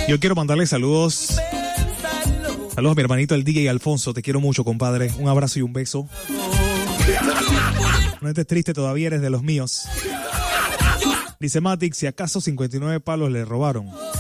Yo quiero mandarle saludos. Saludos a mi hermanito el DJ Alfonso. Te quiero mucho, compadre. Un abrazo y un beso. No estés triste, todavía eres de los míos. Dice Matic, si acaso 59 palos le robaron.